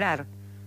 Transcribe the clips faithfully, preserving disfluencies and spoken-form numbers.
Claro.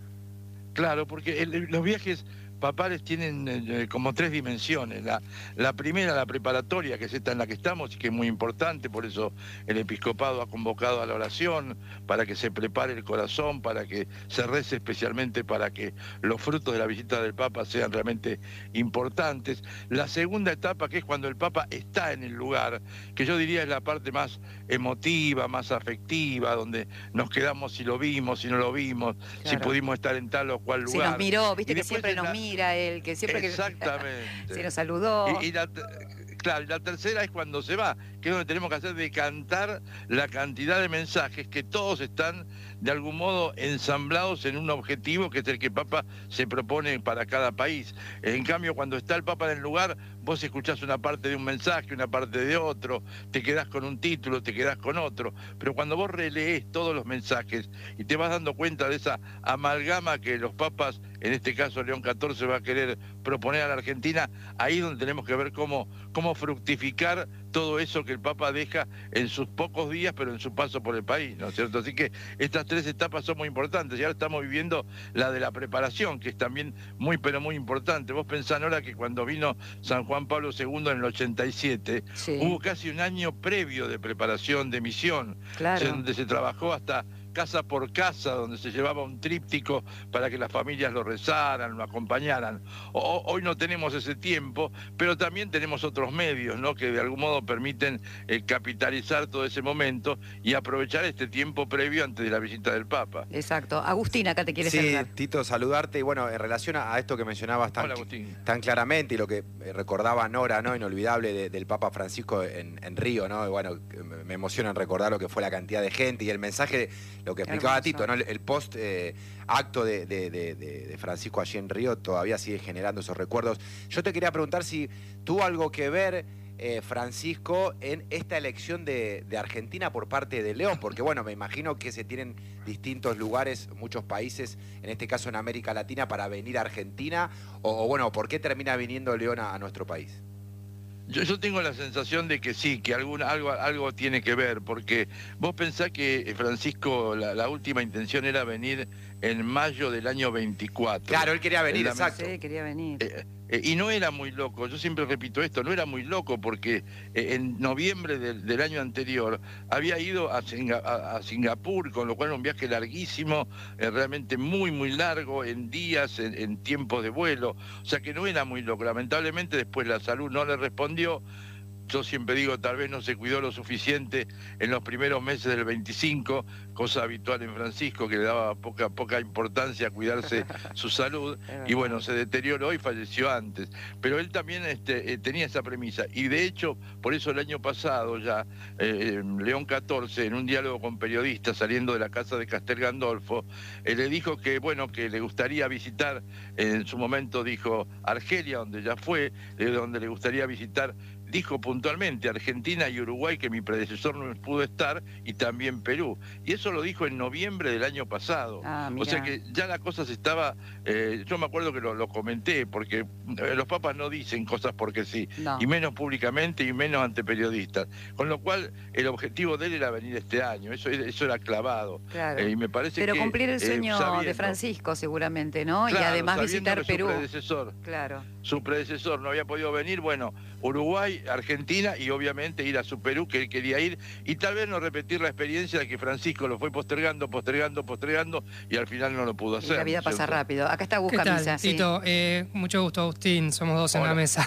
Claro, porque el, los viajes papales tienen eh, como tres dimensiones. La, la primera, la preparatoria, que es esta en la que estamos y que es muy importante, por eso el episcopado ha convocado a la oración, para que se prepare el corazón, para que se rece especialmente para que los frutos de la visita del Papa sean realmente importantes. La segunda etapa, que es cuando el Papa está en el lugar, que yo diría es la parte más emotiva, más afectiva, donde nos quedamos si lo vimos, si no lo vimos, claro, si pudimos estar en tal o cual lugar. Si nos miró, viste y que siempre nos la... mira él, que siempre Exactamente. que se nos saludó. Y, y la, claro, y la tercera es cuando se va, que es donde tenemos que hacer decantar la cantidad de mensajes que todos están de algún modo ensamblados en un objetivo que es el que el Papa se propone para cada país. En cambio, cuando está el Papa en el lugar, vos escuchás una parte de un mensaje, una parte de otro, te quedás con un título, te quedás con otro, pero cuando vos releés todos los mensajes y te vas dando cuenta de esa amalgama que los papas, en este caso León catorce, va a querer proponer a la Argentina, ahí es donde tenemos que ver cómo, cómo fructificar todo eso que el Papa deja en sus pocos días, pero en su paso por el país, ¿no es cierto? Así que estas tres etapas son muy importantes y ahora estamos viviendo la de la preparación, que es también muy, pero muy importante. Vos pensás ahora que cuando vino San Juan Pablo segundo en el ochenta y siete, sí, hubo casi un año previo de preparación, de misión, claro, donde se trabajó hasta casa por casa, donde se llevaba un tríptico para que las familias lo rezaran, lo acompañaran. O, hoy no tenemos ese tiempo, pero también tenemos otros medios, ¿no?, que de algún modo permiten eh, capitalizar todo ese momento y aprovechar este tiempo previo antes de la visita del Papa. Exacto. Agustín, acá te quiere sí, saludar. Sí, Tito, saludarte. Y bueno, en relación a esto que mencionabas tan, Hola, Agustín, tan claramente y lo que recordaba Nora, ¿no?, inolvidable de, del Papa Francisco en, en Río, ¿no? Y bueno, me emociona recordar lo que fue la cantidad de gente y el mensaje, lo que explicaba Hermoso. Tito, ¿no? El, el post eh, acto de, de, de, de Francisco allí en Río todavía sigue generando esos recuerdos. Yo te quería preguntar si tuvo algo que ver eh, Francisco en esta elección de, de Argentina por parte de León, porque bueno, me imagino que se tienen distintos lugares, muchos países, en este caso en América Latina, para venir a Argentina, o, o bueno, ¿por qué termina viniendo León a, a nuestro país? Yo, yo tengo la sensación de que sí, que algún, algo, algo tiene que ver, porque vos pensás que Francisco, la, la última intención era venir en mayo del año veinticuatro. Claro, él quería venir, la, exacto. Sí, quería venir. Eh, eh, y no era muy loco, yo siempre repito esto, no era muy loco porque eh, en noviembre del, del año anterior había ido a, Singa, a, a Singapur, con lo cual era un viaje larguísimo, eh, realmente muy, muy largo, en días, en, en tiempos de vuelo, o sea que no era muy loco. Lamentablemente después la salud no le respondió. Yo siempre digo, tal vez no se cuidó lo suficiente en los primeros meses del veinticinco, cosa habitual en Francisco, que le daba poca, poca importancia a cuidarse su salud, y bueno, se deterioró y falleció antes. Pero él también este, eh, tenía esa premisa, y de hecho, por eso el año pasado ya, eh, León catorce, en un diálogo con periodistas saliendo de la casa de Castel Gandolfo, eh, le dijo que, bueno, que le gustaría visitar, eh, en su momento dijo Argelia, donde ya fue, eh, donde le gustaría visitar, dijo puntualmente Argentina y Uruguay, que mi predecesor no pudo estar, y también Perú. Y eso lo dijo en noviembre del año pasado. Ah, o sea que ya la cosa se estaba... Eh, yo me acuerdo que lo, lo comenté, porque eh, los papas no dicen cosas porque sí, no, y menos públicamente y menos ante periodistas. Con lo cual, el objetivo de él era venir este año, eso, eso era clavado. Claro. Eh, y me parece Pero que, cumplir el sueño eh, sabiendo, de Francisco seguramente, ¿no? Claro, y además visitar Perú. Su predecesor, claro. su predecesor no había podido venir, bueno, Uruguay, Argentina y obviamente ir a su Perú, que él quería ir, y tal vez no repetir la experiencia de que Francisco lo fue postergando, postergando, postergando, y al final no lo pudo hacer. Y la vida ¿no? pasa rápido. Acá está Busca ¿Qué tal, Misa, Tito? sí. Eh, mucho gusto, Agustín. Somos dos Hola. en la mesa.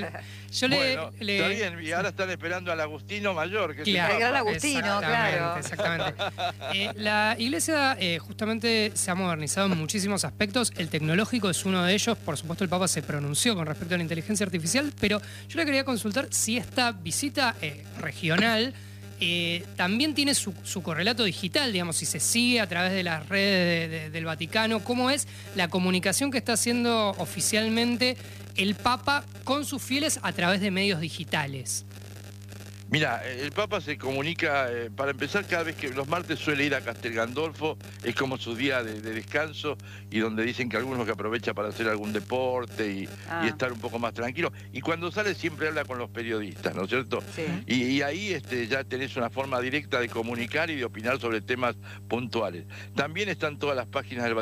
Yo bueno, le, está le... bien, y ahora están esperando al Agustino Mayor, que claro, es el gran Agustino, claro. Exactamente. Eh, la iglesia eh, justamente se ha modernizado en muchísimos aspectos. El tecnológico es uno de ellos. Por supuesto, el Papa se pronunció con respecto a la inteligencia artificial, pero yo le quería consultar si esta visita eh, regional eh, también tiene su, su correlato digital, digamos, si se sigue a través de las redes de, de, del Vaticano. ¿Cómo es la comunicación que está haciendo oficialmente el Papa con sus fieles a través de medios digitales? Mira, el Papa se comunica, eh, para empezar, cada vez que los martes suele ir a Castel Gandolfo, es como su día de, de descanso, y donde dicen que algunos que aprovecha para hacer algún deporte y, Ah. y estar un poco más tranquilo. Y cuando sale siempre habla con los periodistas, ¿no es cierto? Sí. Y, y ahí este, ya tenés una forma directa de comunicar y de opinar sobre temas puntuales. También están todas las páginas del